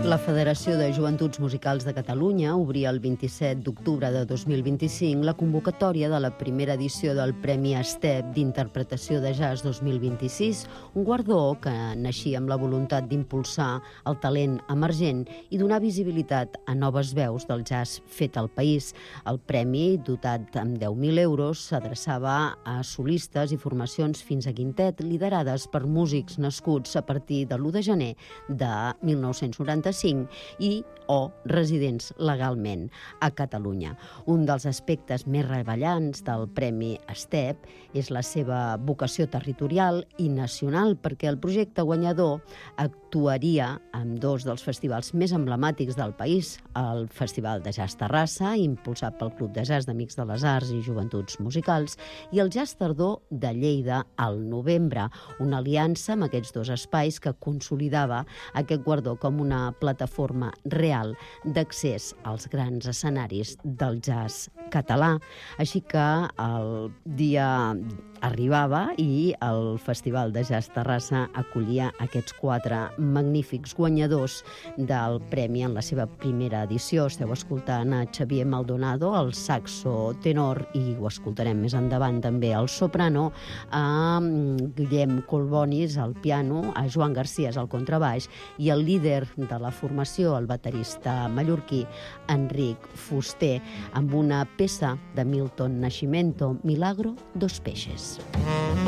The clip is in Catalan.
La Federació de Joventuts Musicals de Catalunya obria el 27 d'octubre de 2025 la convocatòria de la primera edició del Premi Estep d'Interpretació de Jazz 2026, un guardó que naixia amb la voluntat d'impulsar el talent emergent i donar visibilitat a noves veus del jazz fet al país. El premi, dotat amb 10.000 euros, s'adreçava a solistes i formacions fins a quintet liderades per músics nascuts a partir de l'1 de gener de 1995 i o residents legalment a Catalunya. Un dels aspectes més rellevants del Premi Estep és la seva vocació territorial i nacional, perquè el projecte guanyador actuaria en dos dels festivals més emblemàtics del país, el Festival de Jazz Terrassa, impulsat pel Club de Jazz d'Amics de les Arts i Joventuts Musicals, i el Jazz Tardor de Lleida al novembre, una aliança amb aquests dos espais que consolidava aquest guardó com una plataforma real d'accés als grans escenaris del jazz català. Així que el dia arribava i el Festival de Jazz Terrassa acollia aquests 4 magnífics guanyadors del premi en la seva primera edició. Esteu escoltant a Xavier Maldonado, el saxo tenor, i ho escoltarem més endavant també al soprano, a Guillem Colbonis al piano, a Joan Garcia al contrabaix i el líder de la formació, el baterista mallorquí Enric Fuster, amb una peça de Milton Nascimento, Milagro dos Peixes.